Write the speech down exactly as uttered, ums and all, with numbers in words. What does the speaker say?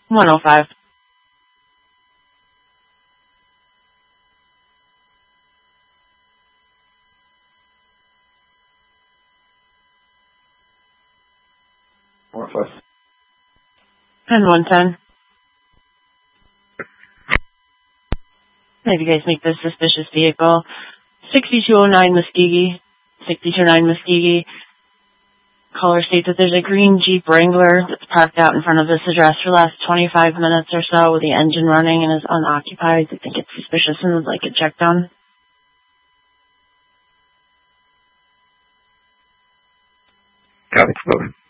one oh five. one oh five. And one ten. Have you guys make this suspicious vehicle. sixty-two oh nine Muskegee. sixty-two oh nine Muskegee. Caller states that there's a green Jeep Wrangler that's parked out in front of this address for the last twenty-five minutes or so with the engine running and is unoccupied. They think it's suspicious and would like it checked on. Copy.